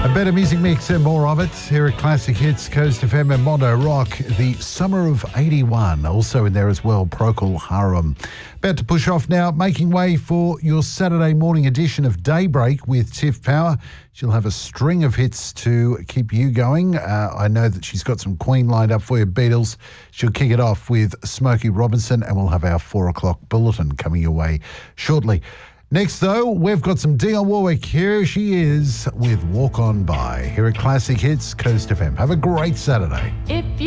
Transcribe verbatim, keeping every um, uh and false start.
A better music mix and more of it here at Classic Hits, Coast F M and Mondo Rock. The Summer of eighty-one, also in there as well, Procol Harum. About to push off now, making way for your Saturday morning edition of Daybreak with Tiff Power. She'll have a string of hits to keep you going. Uh, I know that she's got some Queen lined up for you, Beatles. She'll kick it off with Smokey Robinson, and we'll have our four o'clock bulletin coming your way shortly. Next, though, we've got some Dionne Warwick. Here she is with Walk On By, here at Classic Hits, Coast F M. Have a great Saturday. If